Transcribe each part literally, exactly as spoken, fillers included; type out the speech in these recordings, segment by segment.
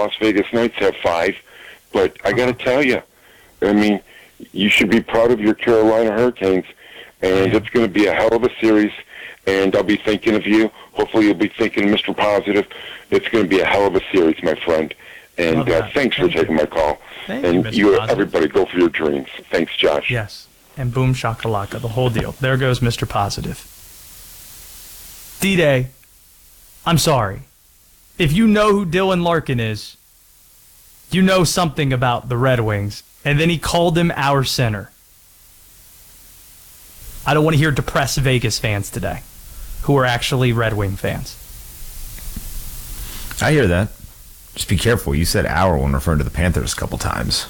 Las Vegas Knights have five. But I got to tell you, I mean, you should be proud of your Carolina Hurricanes, and it's going to be a hell of a series, and I'll be thinking of you. Hopefully you'll be thinking, Mister Positive. It's going to be a hell of a series, my friend. And uh, thanks Thank for taking you. my call. Thank and you, you everybody, go for your dreams. Thanks, Josh. Yes, and boom shakalaka, the whole deal. There goes Mister Positive. D-Day, I'm sorry. If you know who Dylan Larkin is, you know something about the Red Wings. And then he called him our center. I don't want to hear depressed Vegas fans today who are actually Red Wing fans. I hear that. Just be careful. You said our when referring to the Panthers a couple times.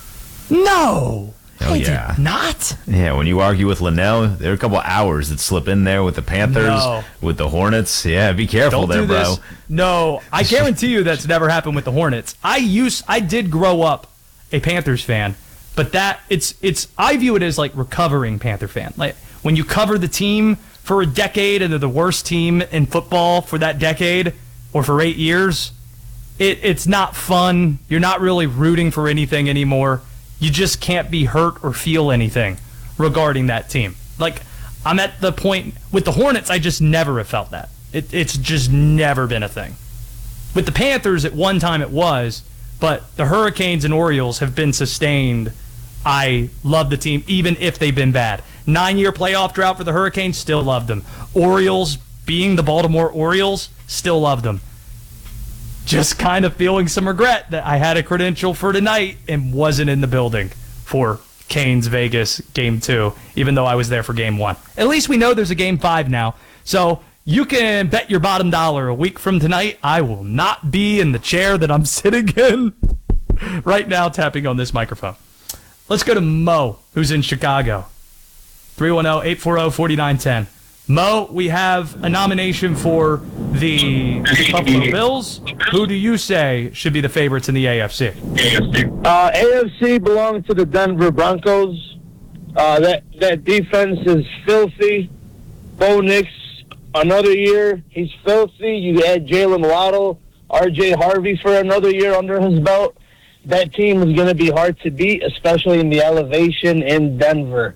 No! Oh, I yeah. did not. Yeah, when you argue with Linnell, there are a couple hours that slip in there with the Panthers, no. with the Hornets. Yeah, be careful Don't there, do bro. This. No, I guarantee you that's never happened with the Hornets. I used, I did grow up a Panthers fan, but that it's it's I view it as like recovering Panther fan. Like when you cover the team for a decade and they're the worst team in football for that decade or for eight years, it it's not fun. You're not really rooting for anything anymore. You just can't be hurt or feel anything regarding that team. Like, I'm at the point with the Hornets, I just never have felt that. It, it's just never been a thing. With the Panthers, at one time it was, but the Hurricanes and Orioles have been sustained. I love the team, even if they've been bad. Nine-year playoff drought for the Hurricanes, still loved them. Orioles, being the Baltimore Orioles, still loved them. Just kind of feeling some regret that I had a credential for tonight and wasn't in the building for Canes Vegas game two, even though I was there for game one. At least we know there's a game five now. So you can bet your bottom dollar a week from tonight I will not be in the chair that I'm sitting in right now tapping on this microphone. Let's go to Mo, who's in Chicago. three one zero, eight four zero, four nine one zero. Mo, we have a nomination for the Buffalo Bills. Who do you say should be the favorites in the A F C? Uh, A F C belongs to the Denver Broncos. Uh, that that defense is filthy. Bo Nix, another year, he's filthy. You add Jalen Waddle, R J Harvey for another year under his belt. That team is going to be hard to beat, especially in the elevation in Denver.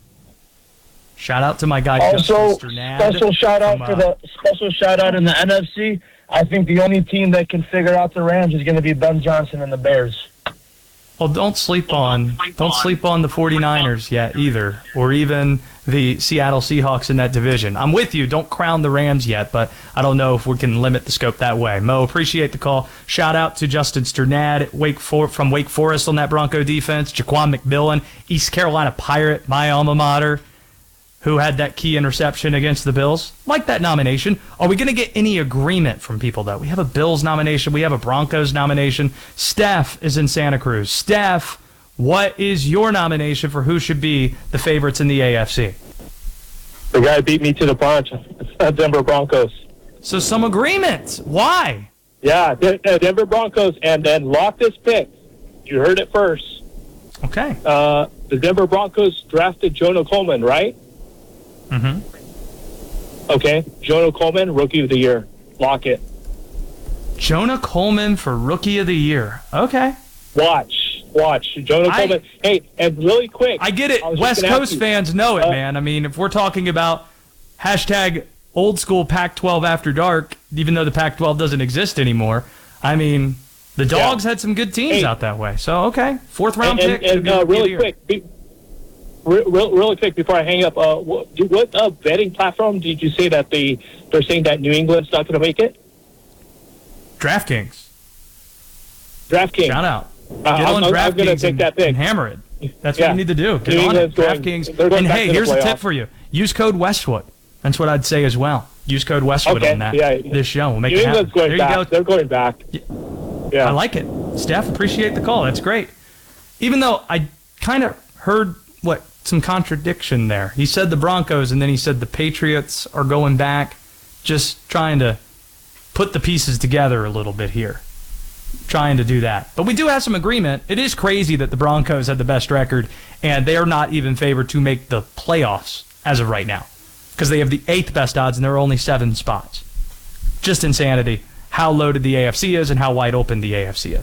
Shout out to my guy, also, Justin Strnad. special shout out from, for uh, the special shout out in the N F C. I think the only team that can figure out the Rams is going to be Ben Johnson and the Bears. Well, don't sleep on don't sleep on the 49ers yet either, or even the Seattle Seahawks in that division. I'm with you. Don't crown the Rams yet, but I don't know if we can limit the scope that way. Mo, appreciate the call. Shout out to Justin Strnad Wake For- from Wake Forest on that Bronco defense. Jaquan McMillan, East Carolina Pirate, my alma mater, who had that key interception against the Bills. Like that nomination. Are we going to get any agreement from people, though? We have a Bills nomination. We have a Broncos nomination. Steph is in Santa Cruz. Steph, what is your nomination for who should be the favorites in the A F C? The guy beat me to the punch. It's Denver Broncos. So some agreement. Why? Yeah, De- uh, Denver Broncos. And then lock this pick. You heard it first. Okay. Uh, the Denver Broncos drafted Jonah Coleman, right? Mm-hmm. Okay, Jonah Coleman, Rookie of the Year. Lock it. Jonah Coleman for Rookie of the Year. Okay. Watch. Watch. Jonah I, Coleman. Hey, and really quick. I get it. I West Coast fans know it, uh, man. I mean, if we're talking about hashtag old school Pac twelve after dark, even though the Pac twelve doesn't exist anymore, I mean, the Dogs yeah. had some good teams hey, out that way. So, okay. Fourth round and, pick. And, and uh, really quick. Be, Real, really quick before I hang up, uh, what, what uh, betting platform did you say that they, they're saying that New England's not going to make it? DraftKings. DraftKings. Shout out. Get uh, on I'm, DraftKings I'm going to take that pick. And hammer it. That's yeah. what you need to do. Get New on England's it. Going, DraftKings. And hey, here's a tip for you. Use code Westwood. That's what I'd say as well. Use code Westwood okay. on that. Yeah. This show. We'll make New it happen. England's going there back. You go. They're going back. Yeah. yeah. I like it. Steph, appreciate the call. That's great. Even though I kind of heard what some contradiction there. He said the Broncos, and then he said the Patriots are going back. Just trying to put the pieces together a little bit here. Trying to do that. But we do have some agreement. It is crazy that the Broncos had the best record, and they are not even favored to make the playoffs as of right now. Because they have the eighth best odds, and there are only seven spots. Just insanity how loaded the A F C is and how wide open the A F C is.